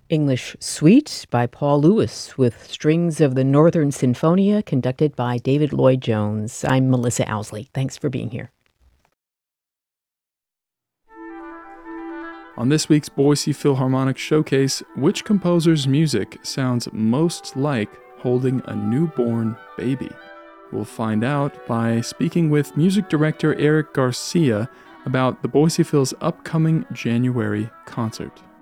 English Suite by Paul Lewis with strings of the Northern Sinfonia conducted by David Lloyd Jones. I'm Melissa Owsley. Thanks for being here. On this week's Boise Philharmonic Showcase, which composer's music sounds most like holding a newborn baby? We'll find out by speaking with music director Eric Garcia about the Boise Phil's upcoming January concert.